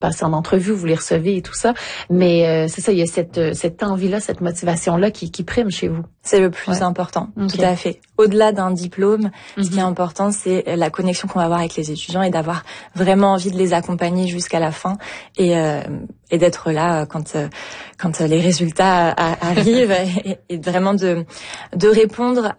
passez en entrevue, vous les recevez et tout ça. Mais c'est ça, il y a cette envie-là, cette motivation-là qui prime chez vous. C'est le plus important, Okay. Tout à fait. Au-delà d'un diplôme, ce qui est important, c'est la connexion qu'on va avoir avec les étudiants et d'avoir vraiment envie de les accompagner jusqu'à la fin et d'être là quand les résultats arrivent et vraiment de répondre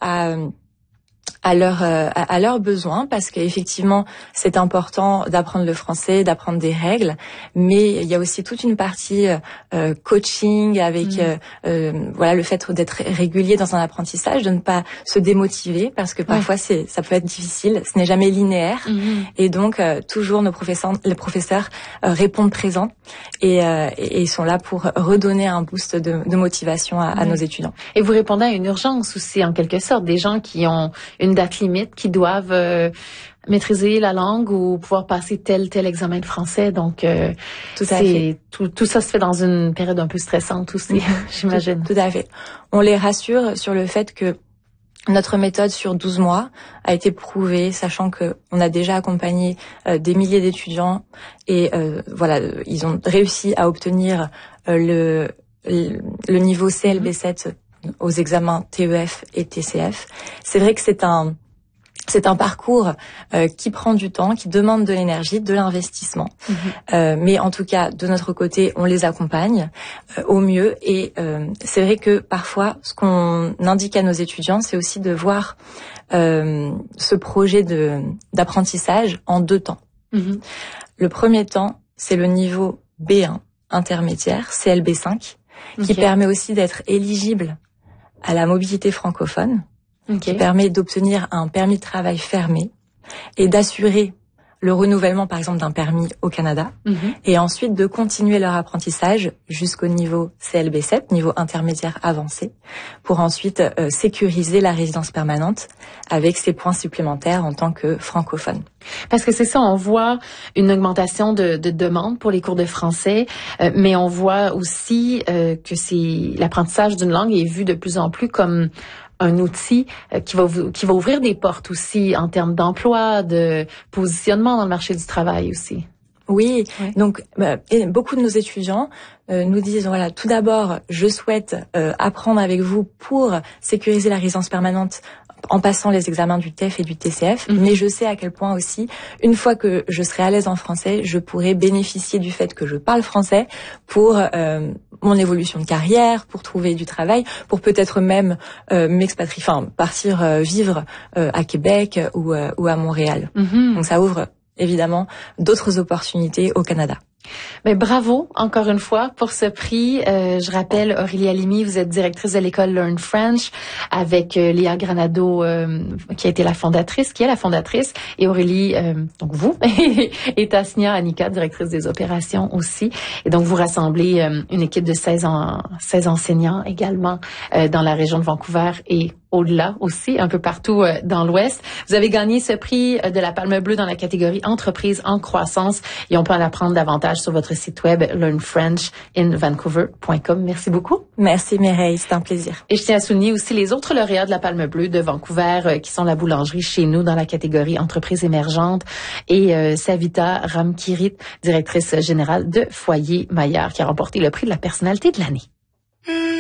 à leurs besoins, parce qu'effectivement c'est important d'apprendre le français, d'apprendre des règles, mais il y a aussi toute une partie coaching avec le fait d'être régulier dans un apprentissage, de ne pas se démotiver, parce que parfois ça peut être difficile, ce n'est jamais linéaire, et donc toujours les professeurs répondent présents et sont là pour redonner un boost de motivation à nos étudiants. Et vous répondez à une urgence aussi, en quelque sorte, des gens qui ont une date limite, qui doivent maîtriser la langue ou pouvoir passer tel examen de français. Donc, tout ça se fait dans une période un peu stressante aussi, j'imagine. Tout à fait. On les rassure sur le fait que notre méthode sur 12 mois a été prouvée, sachant que on a déjà accompagné des milliers d'étudiants et ils ont réussi à obtenir le niveau CLB7 aux examens TEF et TCF. C'est vrai que c'est un parcours qui prend du temps, qui demande de l'énergie, de l'investissement. Mais en tout cas, de notre côté, on les accompagne au mieux. Et c'est vrai que parfois, ce qu'on indique à nos étudiants, c'est aussi de voir ce projet d'apprentissage en 2 temps. Le premier temps, c'est le niveau B1 intermédiaire, CLB5, qui permet aussi d'être éligible à la mobilité francophone, qui permet d'obtenir un permis de travail fermé et d'assurer le renouvellement, par exemple, d'un permis au Canada, et ensuite de continuer leur apprentissage jusqu'au niveau CLB7, niveau intermédiaire avancé, pour ensuite sécuriser la résidence permanente avec ses points supplémentaires en tant que francophone. Parce que c'est ça, on voit une augmentation de demande pour les cours de français, mais on voit aussi que l'apprentissage d'une langue est vu de plus en plus comme un outil qui va ouvrir des portes aussi en termes d'emploi, de positionnement dans le marché du travail aussi. Oui, donc beaucoup de nos étudiants nous disent, voilà, tout d'abord, je souhaite apprendre avec vous pour sécuriser la résidence permanente en passant les examens du TEF et du TCF, mais je sais à quel point aussi, une fois que je serai à l'aise en français, je pourrai bénéficier du fait que je parle français pour mon évolution de carrière, pour trouver du travail, pour peut-être même partir vivre à Québec ou à Montréal. Donc ça ouvre évidemment d'autres opportunités au Canada. Mais bravo encore une fois pour ce prix. Je rappelle, Aurélie Halimi, vous êtes directrice de l'école Learn French avec Léa Granado qui est la fondatrice, et Aurélie, donc vous, et Tasnia Anika, directrice des opérations aussi. Et donc vous rassemblez une équipe de 16 enseignants également dans la région de Vancouver et au-delà aussi, un peu partout dans l'Ouest. Vous avez gagné ce prix de la Palme Bleue dans la catégorie Entreprise en croissance et on peut en apprendre davantage sur votre site web learnfrenchinvancouver.com. Merci beaucoup. Merci Mireille, c'est un plaisir. Et je tiens à souligner aussi les autres lauréats de la Palme Bleue de Vancouver qui sont la boulangerie chez nous dans la catégorie Entreprise émergente et Savita Ramkirit, directrice générale de Foyer Maillard, qui a remporté le prix de la personnalité de l'année.